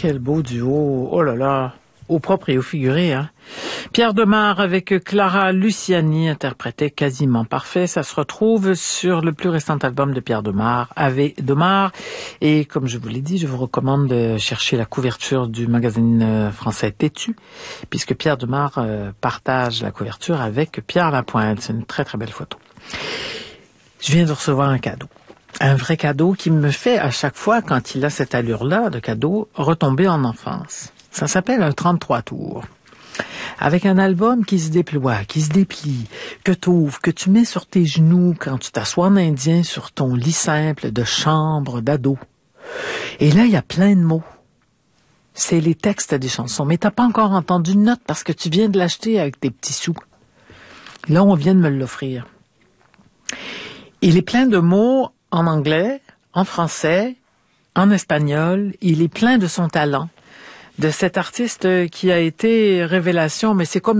quel beau duo. Oh là là, au propre et au figuré, hein. Pierre Demar avec Clara Luciani interprétait Quasiment Parfait. Ça se retrouve sur le plus récent album de Pierre Demar, Ave Demar. Et comme je vous l'ai dit, je vous recommande de chercher la couverture du magazine français Têtu, puisque Pierre Demar partage la couverture avec Pierre Lapointe. C'est une très très belle photo. Je viens de recevoir un cadeau. Un vrai cadeau qui me fait à chaque fois, quand il a cette allure-là de cadeau, retomber en enfance. Ça s'appelle un 33 tours. Avec un album qui se déploie, qui se déplie, que t'ouvres, que tu mets sur tes genoux quand tu t'assois en indien sur ton lit simple de chambre d'ado. Et là, il y a plein de mots. C'est les textes des chansons, mais t'as pas encore entendu une note parce que tu viens de l'acheter avec tes petits sous. Là, on vient de me l'offrir. Il est plein de mots en anglais, en français, en espagnol. Il est plein de son talent, de cet artiste qui a été révélation, mais c'est comme